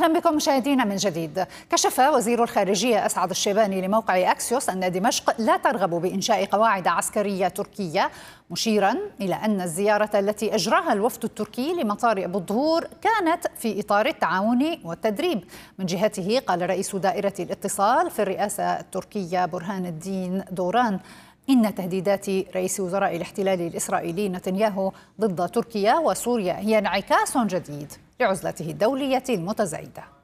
أهلا بكم مشاهدينا من جديد. كشف وزير الخارجية أسعد الشيباني لموقع أكسيوس أن دمشق لا ترغب بإنشاء قواعد عسكرية تركية، مشيرا إلى أن الزيارة التي أجراها الوفد التركي لمطار أبو الظهور كانت في إطار التعاون والتدريب. من جهته قال رئيس دائرة الاتصال في الرئاسة التركية برهان الدين دوران إن تهديدات رئيس وزراء الاحتلال الإسرائيلي نتنياهو ضد تركيا وسوريا هي انعكاس جديد لعزلته الدولية المتزايدة.